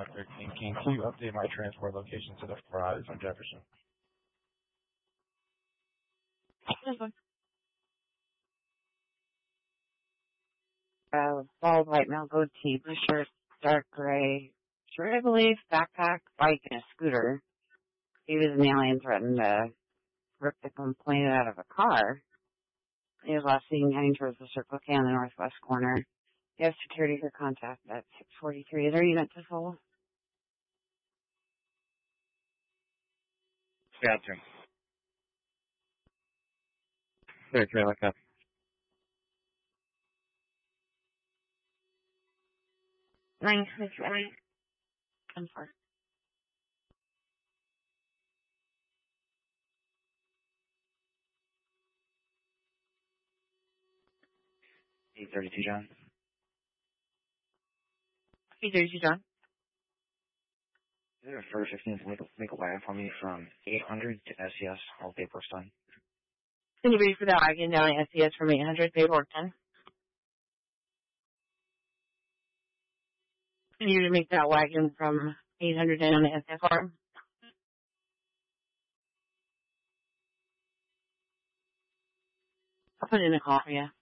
13. Can you update my transport location to the Ferraris on Jefferson? Bald white male goatee, blue shirt, dark gray shirt, I believe, backpack, bike, and a scooter. He was an alien, threatened to rip the complainant out of a car. He was last seen heading towards the Circle K on the northwest corner. You have security for contact at 643. Is there a unit to full? Gotcha. 33, look up. I'm sorry. 832, John. 832, John. Is there a first 15 to make a wagon for me from 800 to SES, all paperwork done? Can you read for the wagon down at SES from 800, paperwork done? Can you make that wagon from 800 down on the SES farm? I'll put it in a call for you.